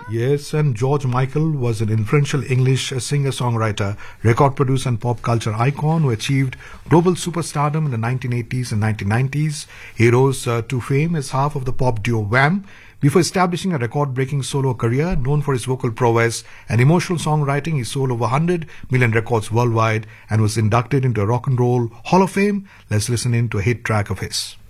Yes, and George Michael was an influential English singer-songwriter, record producer and pop culture icon who achieved global superstardom in the 1980s and 1990s. He rose to fame as half of the pop duo Wham! Before establishing a record-breaking solo career, known for his vocal prowess and emotional songwriting, he sold over 100 million records worldwide and was inducted into a Rock and Roll Hall of Fame. Let's listen in to a hit track of his.